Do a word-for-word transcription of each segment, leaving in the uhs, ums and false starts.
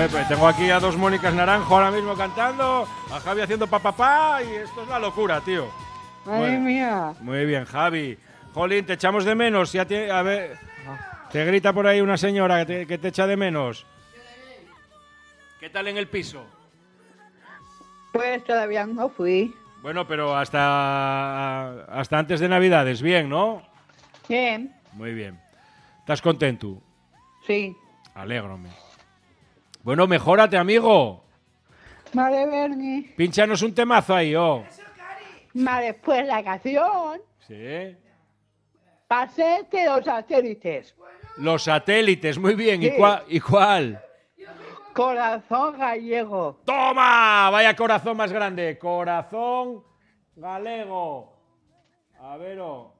pues tengo aquí a dos Mónicas Naranjo ahora mismo cantando, a Javi haciendo papapá y esto es la locura, tío. Madre Muy, mía. Muy bien, Javi. Jolín, te echamos de menos. Ya te, a ver, te grita por ahí una señora que te, que te echa de menos. ¿Qué tal en el piso? Pues todavía no fui. Bueno, pero hasta, hasta antes de Navidades, bien, ¿no? Bien. Muy bien. ¿Estás contento? Sí. Alégrome. Bueno, mejórate, amigo. Vale, Bernie. Pínchanos un temazo ahí, oh. Vale, pues la canción. Sí. Pasete los satélites. Los satélites, muy bien. Sí. ¿Y cuál? ¿Y cuál? Corazón gallego. ¡Toma! Vaya corazón más grande. Corazón galego. A ver, oh.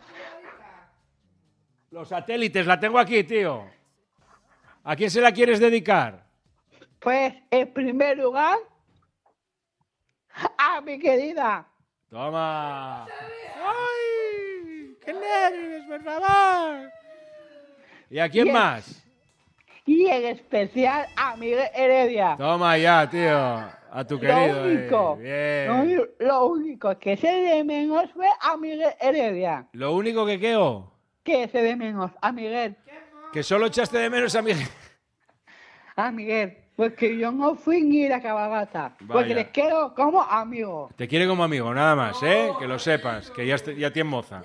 Los satélites, la tengo aquí, tío. ¿A quién se la quieres dedicar? Pues, en primer lugar, a mi querida. Toma. ¡Ay! ¡Qué nervios, por favor! ¿Y a quién Bien. más? Y en especial a Miguel Heredia. Toma ya, tío. A tu querido. Lo único, eh. lo, Bien. uni- lo único que se de menos fue a Miguel Heredia. Lo único que queo, Que se de menos a Miguel. que solo echaste de menos a Miguel. A Miguel. Porque yo no fui ni la cabalgata. Porque Vaya. les quiero como amigo. Te quiere como amigo, nada más, ¿eh? Que lo sepas, que ya, est- ya tienes moza.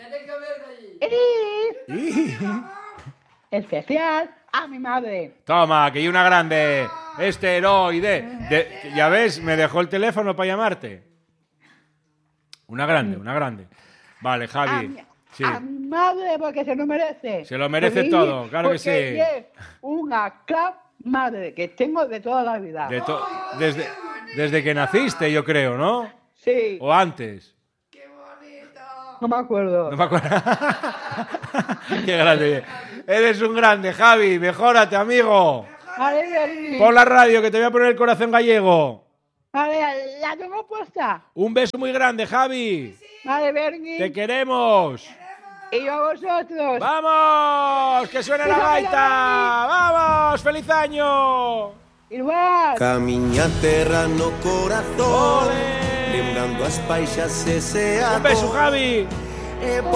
Y especial a mi madre. Toma, que hay una grande. Esteroide. De- ya ves, me dejó el teléfono para llamarte. Una grande, una grande. Vale, A Javi. mi, Sí. a mi madre porque se lo merece. Se lo merece Porque todo, ella- claro que porque sí. ella es una club madre que tengo de toda la vida. De to- desde, desde que naciste, yo creo, ¿no? Sí, O antes. no me acuerdo. No me acuerdo. Qué grande. Eres un grande, Javi. Mejórate, amigo. Vale, Bernie. Pon la radio, que te voy a poner el corazón gallego. Vale, la tengo puesta. Un beso muy grande, Javi. Vale, Bernie. Te queremos. Y yo a vosotros. ¡Vamos! ¡Que suene la gaita! ¡Vamos! ¡Feliz año! Igual. Camiña terra no corazón, Ole. lembrando as paixas e se Un beso, Javi. e